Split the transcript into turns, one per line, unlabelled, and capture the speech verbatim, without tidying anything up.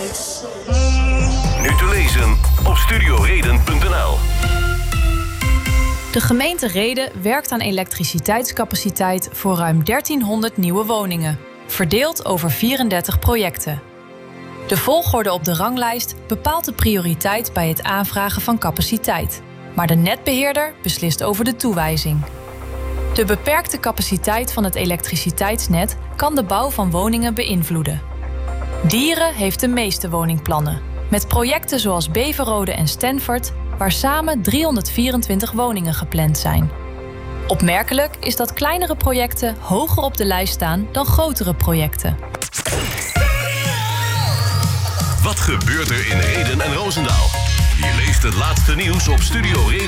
Nu te lezen op studioreden punt n l.
De gemeente Rheden werkt aan elektriciteitscapaciteit voor ruim dertienhonderd nieuwe woningen, verdeeld over vierendertig projecten. De volgorde op de ranglijst bepaalt de prioriteit bij het aanvragen van capaciteit, maar de netbeheerder beslist over de toewijzing. De beperkte capaciteit van het elektriciteitsnet kan de bouw van woningen beïnvloeden. Dieren heeft de meeste woningplannen, met projecten zoals Beverrode en Stanford, waar samen driehonderdvierentwintig woningen gepland zijn. Opmerkelijk is dat kleinere projecten hoger op de lijst staan dan grotere projecten.
Wat gebeurt er in Rheden en Roosendaal? Je leest het laatste nieuws op studioreden